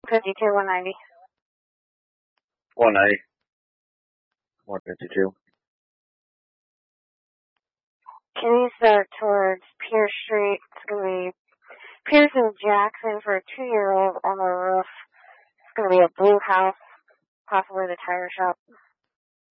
52, 190. 190. 152. Can you start towards Pierce Street? It's going to be Pierce and Jackson for a 2-year-old on the roof. It's going to be a blue house, possibly the tire shop.